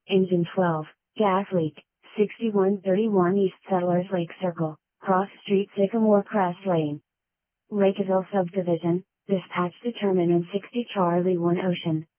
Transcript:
Engine 12, gas leak, 6131 East Settlers Lake Circle, Cross Street Sycamore Crest Lane. Lakeville Subdivision, dispatch determinant 60 Charlie 1 Ocean.